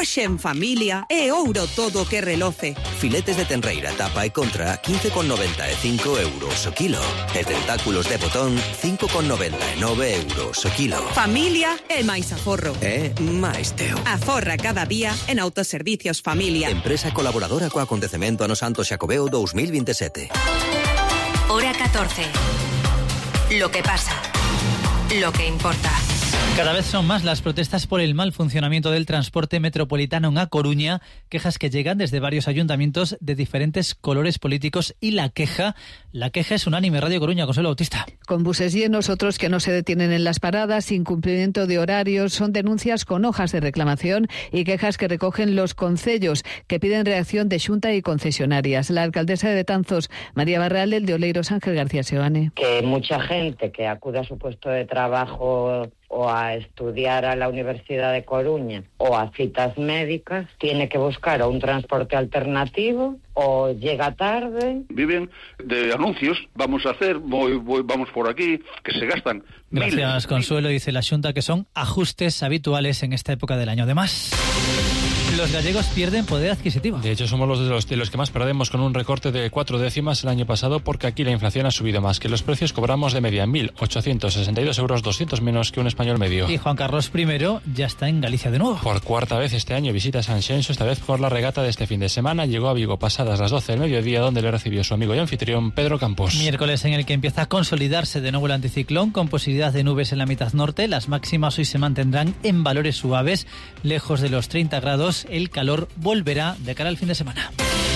Hoxe en familia é ouro todo o que reloce. Filetes de tenreira, tapa e contra 15,95 euros o kilo. E tentáculos de botón 5,99 euros o kilo. Familia e máis aforro. E máis teo. Aforra cada día en Autoservicios Familia. Empresa colaboradora co acontecemento Ano Santo Xacobeo 2027. Hora 14. Lo que pasa. Lo que importa. Cada vez son más las protestas por el mal funcionamiento del transporte metropolitano en A Coruña, quejas que llegan desde varios ayuntamientos de diferentes colores políticos y la queja es unánime. Radio Coruña, Consuelo Bautista. Con buses llenos, otros que no se detienen en las paradas, incumplimiento de horarios, son denuncias con hojas de reclamación y quejas que recogen los concellos que piden reacción de Xunta y concesionarias. La alcaldesa de Betanzos, María Barral, el de Oleiros, Ángel García Seoane. Que mucha gente que acude a su puesto de trabajo o a estudiar a la Universidad de Coruña o a citas médicas, tiene que buscar un transporte alternativo o llega tarde. Viven de anuncios, vamos a hacer, vamos por aquí, que se gastan. Gracias, miles. Consuelo. Dice la Xunta que son ajustes habituales en esta época del año. Además, los gallegos pierden poder adquisitivo. De hecho, somos de los que más perdemos, con un recorte de 4 décimas el año pasado, porque aquí la inflación ha subido más, que los precios cobramos de media 1.862 euros, 200 menos que un español medio. Y Juan Carlos I ya está en Galicia de nuevo. Por cuarta vez este año visita Sanxenxo, esta vez por la regata de este fin de semana. Llegó a Vigo pasadas las 12 del mediodía, donde le recibió su amigo y anfitrión Pedro Campos. Miércoles en el que empieza a consolidarse de nuevo el anticiclón, con posibilidad de nubes en la mitad norte. Las máximas hoy se mantendrán en valores suaves, lejos de los 30 grados. El calor volverá de cara al fin de semana.